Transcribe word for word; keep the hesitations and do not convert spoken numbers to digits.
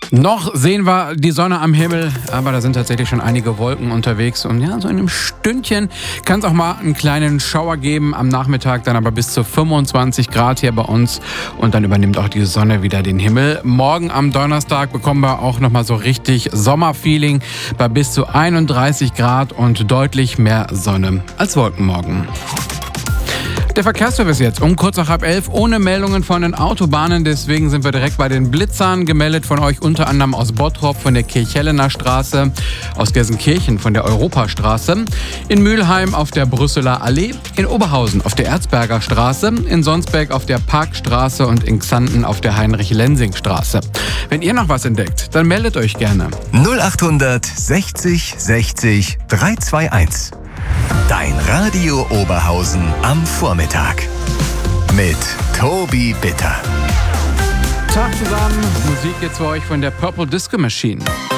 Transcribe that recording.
Noch sehen wir die Sonne am Himmel, aber da sind tatsächlich schon einige Wolken unterwegs. Und ja, so in einem Stündchen kann es auch mal einen kleinen Schauer geben. Am Nachmittag dann aber bis zu fünfundzwanzig Grad hier bei uns. Und dann übernimmt auch die Sonne wieder den Himmel. Morgen am Donnerstag bekommen wir auch nochmal so richtig Sommerfeeling bei bis zu einunddreißig Grad und deutlich mehr Sonne als Wolken morgen. Der Verkehrsservice jetzt um kurz nach halb elf ohne Meldungen von den Autobahnen. Deswegen sind wir direkt bei den Blitzern. Gemeldet von euch unter anderem aus Bottrop von der Kirchhellener Straße, aus Gelsenkirchen von der Europastraße, in Mülheim auf der Brüsseler Allee, in Oberhausen auf der Erzberger Straße, in Sonsberg auf der Parkstraße und in Xanten auf der Heinrich-Lensing-Straße. Wenn ihr noch was entdeckt, dann meldet euch gerne. null achthundert sechzig sechzig dreihundertzweiundundzwanzig. Dein Radio Oberhausen am Vormittag mit Tobi Bitter. Tag zusammen, Musik jetzt für euch von der Purple Disco Machine.